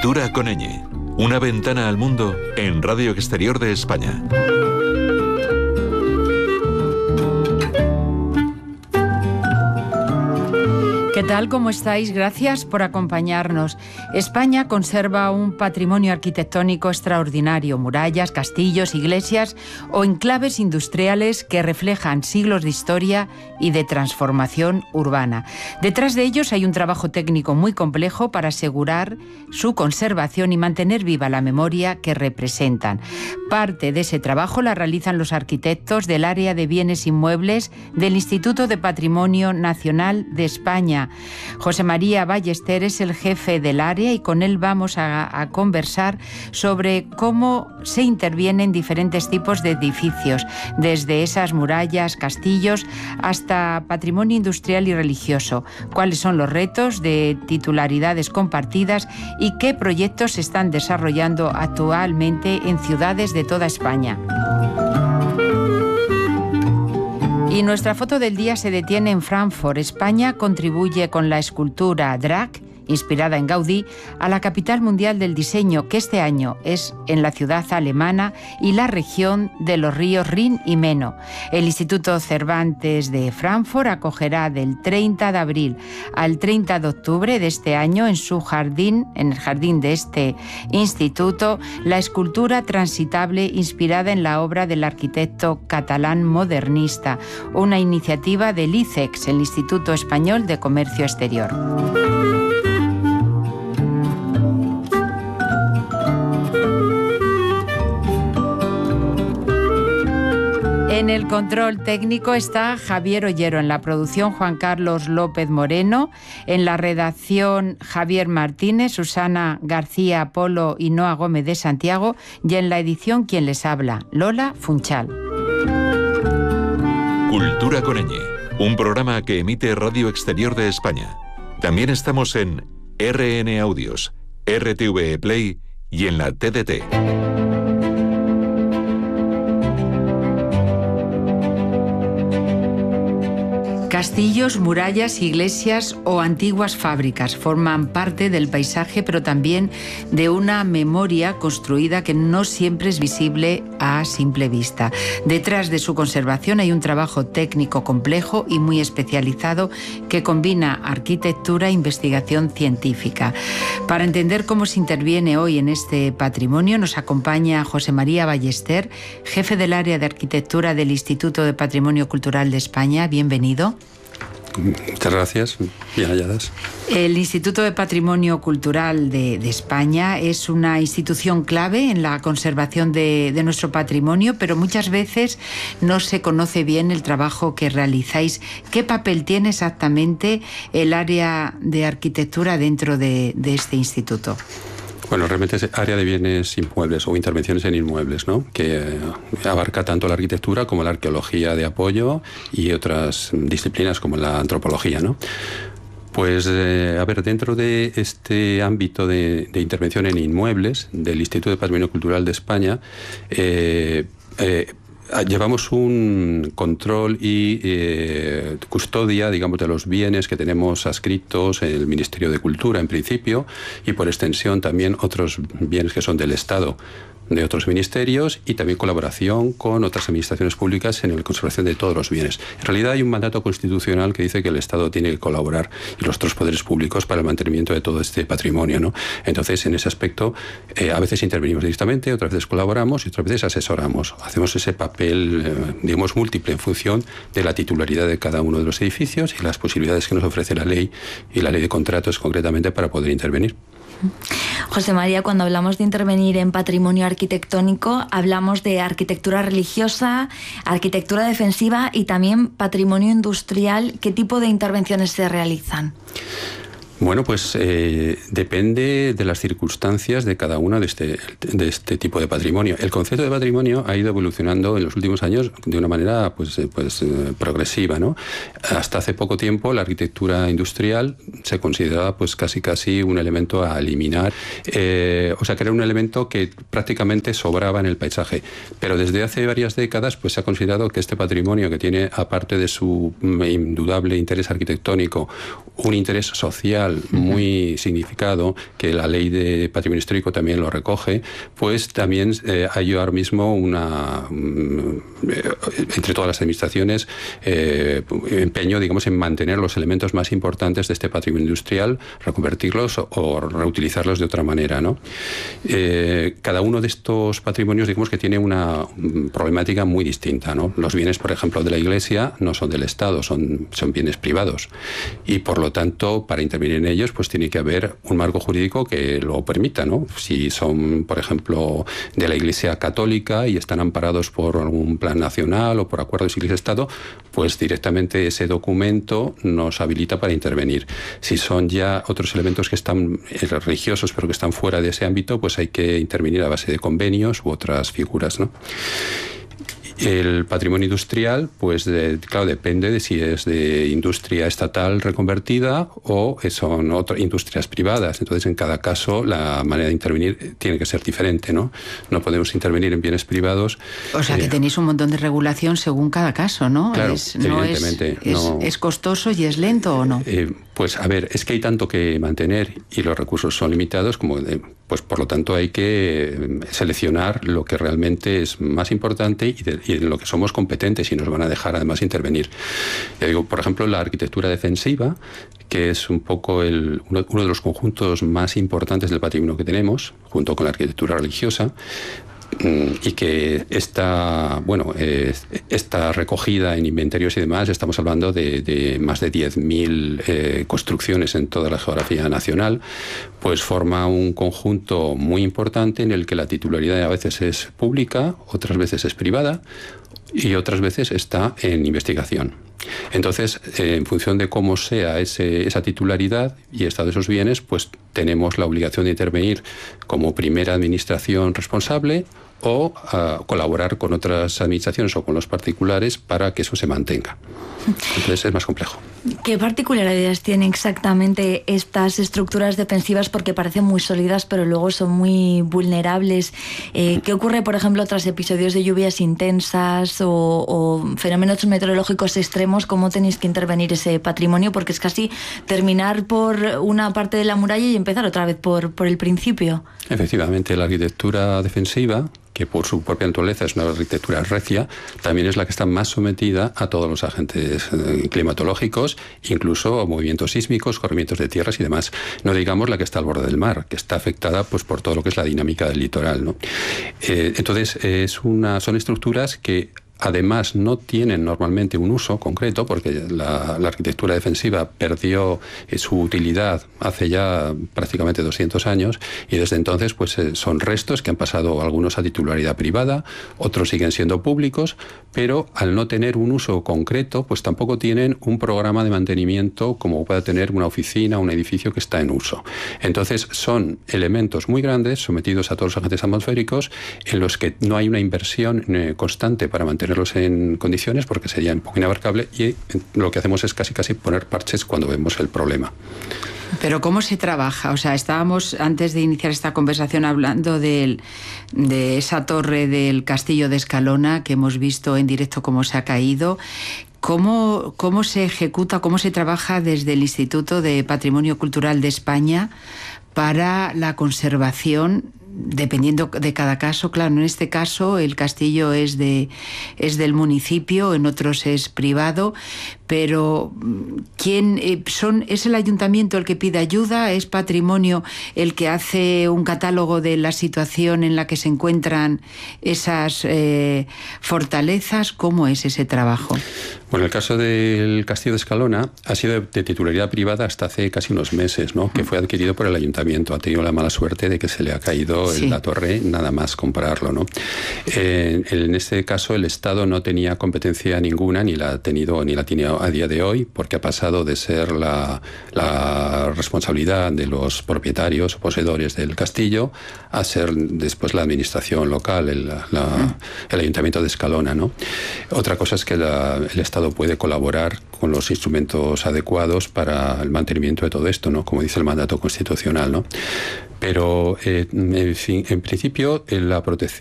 Cultura con Ñ. Una ventana al mundo en Radio Exterior de España. ¿Qué tal? ¿Cómo estáis? Gracias por acompañarnos. España conserva un patrimonio arquitectónico extraordinario, murallas, castillos, iglesias o enclaves industriales que reflejan siglos de historia y de transformación urbana. Detrás de ellos hay un trabajo técnico muy complejo para asegurar su conservación y mantener viva la memoria que representan. Parte de ese trabajo la realizan los arquitectos del área de bienes inmuebles del Instituto de Patrimonio Nacional de España. José María Ballester es el jefe del área y con él vamos a conversar sobre cómo se intervienen diferentes tipos de edificios, desde esas murallas, castillos, hasta patrimonio industrial y religioso. Cuáles son los retos de titularidades compartidas y qué proyectos se están desarrollando actualmente en ciudades de toda España. Y nuestra foto del día se detiene en Frankfurt. España contribuye con la escultura Drac, inspirada en Gaudí, a la capital mundial del diseño, que este año es en la ciudad alemana y la región de los ríos Rin y Meno. El Instituto Cervantes de Frankfurt acogerá del 30 de abril al 30 de octubre de este año en su jardín, en el jardín de este instituto, la escultura transitable inspirada en la obra del arquitecto catalán modernista, una iniciativa del ICEX, el Instituto Español de Comercio Exterior. En el control técnico está Javier Ollero, en la producción Juan Carlos López Moreno, en la redacción Javier Martínez, Susana García Polo y Noa Gómez de Santiago, y en la edición quien les habla, Lola Funchal. Cultura con Ñ, un programa que emite Radio Exterior de España. También estamos en RN Audios, RTV Play y en la TDT. Castillos, murallas, iglesias o antiguas fábricas forman parte del paisaje, pero también de una memoria construida que no siempre es visible a simple vista. Detrás de su conservación hay un trabajo técnico complejo y muy especializado que combina arquitectura e investigación científica. Para entender cómo se interviene hoy en este patrimonio, nos acompaña José María Ballester, jefe del área de arquitectura del Instituto de Patrimonio Cultural de España. Bienvenido. Muchas gracias, bien halladas. El Instituto de Patrimonio Cultural de España es una institución clave en la conservación de nuestro patrimonio, pero muchas veces no se conoce bien el trabajo que realizáis. ¿Qué papel tiene exactamente el área de arquitectura dentro de este instituto? Bueno, realmente es área de bienes inmuebles o intervenciones en inmuebles, ¿no? Que abarca tanto la arquitectura como la arqueología de apoyo y otras disciplinas como la antropología, ¿no? Pues, a ver, dentro de este ámbito de intervención en inmuebles del Instituto de Patrimonio Cultural de España, llevamos un control y custodia, digamos, de los bienes que tenemos adscritos en el Ministerio de Cultura, en principio, y por extensión también otros bienes que son del Estado, de otros ministerios, y también colaboración con otras administraciones públicas en la conservación de todos los bienes. En realidad hay un mandato constitucional que dice que el Estado tiene que colaborar y los otros poderes públicos para el mantenimiento de todo este patrimonio, ¿no? Entonces, en ese aspecto, a veces intervenimos directamente, otras veces colaboramos y otras veces asesoramos. Hacemos ese papel, digamos, múltiple en función de la titularidad de cada uno de los edificios y las posibilidades que nos ofrece la ley y la ley de contratos concretamente para poder intervenir. José María, cuando hablamos de intervenir en patrimonio arquitectónico, hablamos de arquitectura religiosa, arquitectura defensiva y también patrimonio industrial. ¿Qué tipo de intervenciones se realizan? Bueno, pues depende de las circunstancias de cada una de este tipo de patrimonio. El concepto de patrimonio ha ido evolucionando en los últimos años de una manera progresiva, ¿no? Hasta hace poco tiempo la arquitectura industrial se consideraba pues casi un elemento a eliminar, que era un elemento que prácticamente sobraba en el paisaje. Pero desde hace varias décadas pues se ha considerado que este patrimonio, que tiene, aparte de su indudable interés arquitectónico, un interés social cultural muy significado, que la ley de patrimonio histórico también lo recoge, pues también hay ahora mismo entre todas las administraciones empeño, digamos, en mantener los elementos más importantes de este patrimonio industrial, reconvertirlos o reutilizarlos de otra manera, ¿no? Cada uno de estos patrimonios, digamos, que tiene una problemática muy distinta, ¿no? Los bienes, por ejemplo, de la Iglesia no son del Estado, son bienes privados, y por lo tanto, para intervenir en ellos, pues tiene que haber un marco jurídico que lo permita, ¿no? Si son, por ejemplo, de la Iglesia católica y están amparados por algún plan nacional o por acuerdos Iglesia-Estado, pues directamente ese documento nos habilita para intervenir. Si son ya otros elementos que están religiosos pero que están fuera de ese ámbito, pues hay que intervenir a base de convenios u otras figuras, ¿no? El patrimonio industrial, pues claro, depende de si es de industria estatal reconvertida o son otras industrias privadas. Entonces, en cada caso, la manera de intervenir tiene que ser diferente, ¿no? No podemos intervenir en bienes privados. O sea, que tenéis un montón de regulación según cada caso, ¿no? Claro, evidentemente. ¿Es costoso y es lento o no? Pues, a ver, es que hay tanto que mantener y los recursos son limitados como... pues por lo tanto hay que seleccionar lo que realmente es más importante y en lo que somos competentes y nos van a dejar además intervenir. Ya digo, por ejemplo, la arquitectura defensiva, que es un poco uno de los conjuntos más importantes del patrimonio que tenemos, junto con la arquitectura religiosa, y que está recogida en inventarios y demás. Estamos hablando de más de 10.000 construcciones en toda la geografía nacional, pues forma un conjunto muy importante en el que la titularidad a veces es pública, otras veces es privada y otras veces está en investigación. Entonces, en función de cómo sea esa titularidad y estado de esos bienes, pues tenemos la obligación de intervenir como primera administración responsable o colaborar con otras administraciones o con los particulares para que eso se mantenga. Entonces es más complejo. ¿Qué particularidades tienen exactamente estas estructuras defensivas? Porque parecen muy sólidas, pero luego son muy vulnerables. ¿Qué ocurre, por ejemplo, tras episodios de lluvias intensas o fenómenos meteorológicos extremos? ¿Cómo tenéis que intervenir ese patrimonio? Porque es casi terminar por una parte de la muralla y empezar otra vez por el principio. Efectivamente, la arquitectura defensiva, que por su propia naturaleza es una arquitectura recia, también es la que está más sometida a todos los agentes climatológicos, incluso movimientos sísmicos, corrimientos de tierras y demás. No digamos la que está al borde del mar, que está afectada pues por todo lo que es la dinámica del litoral, ¿no? Entonces, son estructuras que además no tienen normalmente un uso concreto, porque la arquitectura defensiva perdió su utilidad hace ya prácticamente 200 años y desde entonces pues son restos que han pasado algunos a titularidad privada, otros siguen siendo públicos, pero al no tener un uso concreto pues tampoco tienen un programa de mantenimiento como pueda tener una oficina o un edificio que está en uso. Entonces son elementos muy grandes sometidos a todos los agentes atmosféricos en los que no hay una inversión constante para mantenerlos en condiciones porque sería un poco inabarcable y lo que hacemos es casi poner parches cuando vemos el problema. Pero ¿cómo se trabaja? O sea, estábamos antes de iniciar esta conversación hablando de esa torre del Castillo de Escalona que hemos visto en directo cómo se ha caído. ¿Cómo se ejecuta, cómo se trabaja desde el Instituto de Patrimonio Cultural de España para la conservación, dependiendo de cada caso? Claro, en este caso el castillo es del municipio, en otros es privado, pero ¿es el ayuntamiento el que pide ayuda? ¿Es Patrimonio el que hace un catálogo de la situación en la que se encuentran esas fortalezas? ¿Cómo es ese trabajo? Bueno, el caso del Castillo de Escalona ha sido de titularidad privada hasta hace casi unos meses, ¿no? Que fue adquirido por el ayuntamiento. Ha tenido la mala suerte de que se le ha caído la torre, nada más comprarlo, ¿no? En este caso el Estado no tenía competencia ninguna, ni la ha tenido ni la tiene a día de hoy, porque ha pasado de ser la responsabilidad de los propietarios o poseedores del castillo a ser después la administración local, el ayuntamiento de Escalona, ¿no? Otra cosa es que el Estado puede colaborar con los instrumentos adecuados para el mantenimiento de todo esto, ¿no? Como dice el mandato constitucional, ¿no? Pero, en principio, la protección